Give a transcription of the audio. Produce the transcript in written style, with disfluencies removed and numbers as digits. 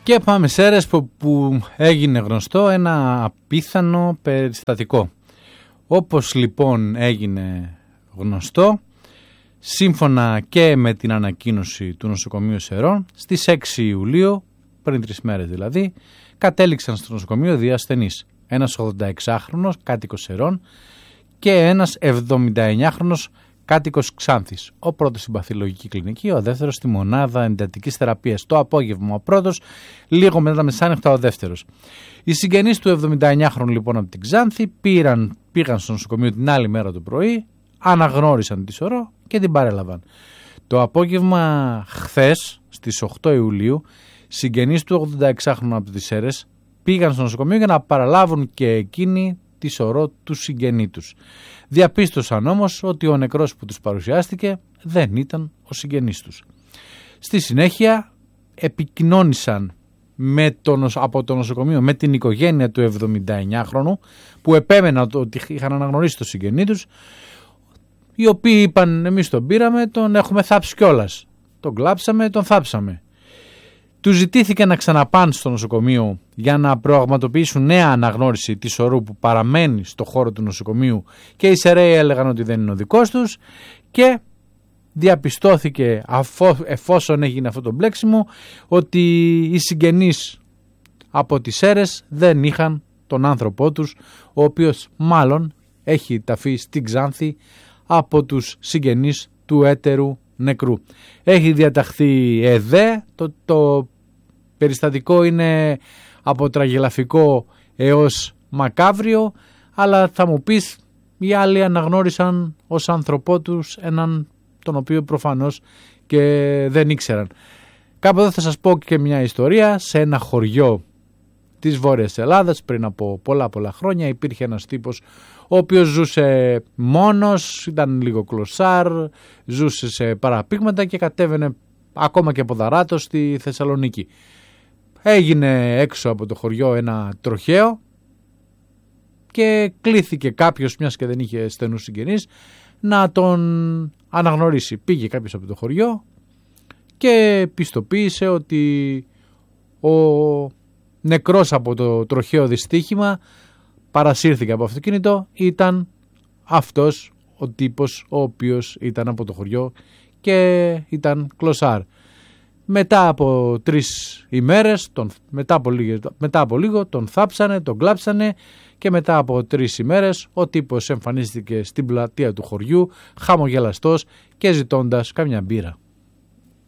Και πάμε σε Σέρρες που έγινε γνωστό ένα απίθανο περιστατικό. Όπως λοιπόν έγινε γνωστό, σύμφωνα και με την ανακοίνωση του νοσοκομείου Σερών, στις 6 Ιουλίου, πριν 3 μέρες δηλαδή, κατέληξαν στο νοσοκομείο 2 ασθενείς. Ένας 86χρονος κάτοικος Σερών και ένας 79χρονος κάτοικος Ξάνθης. Ο πρώτος στην παθολογική κλινική, ο δεύτερος στη μονάδα εντατικής θεραπείας. Το απόγευμα ο πρώτος, λίγο μετά τα μεσάνυχτα ο δεύτερος. Οι συγγενείς του 79χρονου λοιπόν από την Ξάνθη πήγαν στο νοσοκομείο την άλλη μέρα το πρωί, αναγνώρισαν τη σωρό και την παρέλαβαν. Το απόγευμα χθες, στις 8 Ιουλίου, συγγενείς του 86χρονου από τις Σέρρες πήγαν στο νοσοκομείο για να παραλάβουν και εκείνοι τη σωρό του συγγενή τους. Διαπίστωσαν όμως ότι ο νεκρός που τους παρουσιάστηκε δεν ήταν ο συγγενής τους. Στη συνέχεια επικοινώνησαν από το νοσοκομείο με την οικογένεια του 79χρονου που επέμεναν ότι είχαν αναγνωρίσει το συγγενή τους, οι οποίοι είπαν εμείς τον πήραμε, τον έχουμε θάψει κιόλας. Τον κλάψαμε, τον θάψαμε. Τους ζητήθηκε να ξαναπάνε στο νοσοκομείο για να πραγματοποιήσουν νέα αναγνώριση της σωρού που παραμένει στο χώρο του νοσοκομείου και οι Σεραίοι έλεγαν ότι δεν είναι ο δικός τους και διαπιστώθηκε εφόσον έγινε αυτό το μπλέξιμο ότι οι συγγενείς από τις Σέρρες δεν είχαν τον άνθρωπό τους, ο οποίος μάλλον έχει ταφεί στην Ξάνθη από τους συγγενείς του έτερου νεκρού. Έχει διαταχθεί ΕΔΕ, το περιστατικό είναι από τραγελαφικό έως μακάβριο, αλλά θα μου πεις οι άλλοι αναγνώρισαν ως άνθρωπό τους έναν τον οποίο προφανώς και δεν ήξεραν. Κάπου εδώ θα σας πω και μια ιστορία. Σε ένα χωριό της Βόρειας Ελλάδας πριν από πολλά χρόνια υπήρχε ένας τύπος ο οποίος ζούσε μόνος, ήταν λίγο κλωσάρ, ζούσε σε παραπήγματα και κατέβαινε ακόμα και από Δαράτο στη Θεσσαλονίκη. Έγινε έξω από το χωριό ένα τροχαίο και κλήθηκε κάποιος, μιας και δεν είχε στενούς συγγενείς, να τον αναγνωρίσει. Πήγε κάποιος από το χωριό και πιστοποίησε ότι ο νεκρός από το τροχαίο δυστύχημα παρασύρθηκε από αυτοκίνητο, ήταν αυτός ο τύπος ο οποίος ήταν από το χωριό και ήταν κλωσάρ. Μετά από 3 ημέρες, μετά από λίγο τον θάψανε, τον κλάψανε και μετά από 3 ημέρες ο τύπος εμφανίστηκε στην πλατεία του χωριού χαμογελαστός και ζητώντας καμιά μπύρα.